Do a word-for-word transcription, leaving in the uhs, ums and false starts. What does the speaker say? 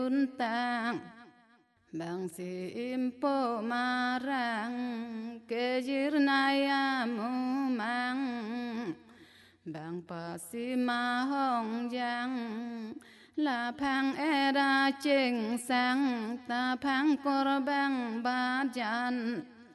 tang bang sim po marang kejir naya mumang bang pasima hong jang la phang era ching sang ta phang kor bang ba jan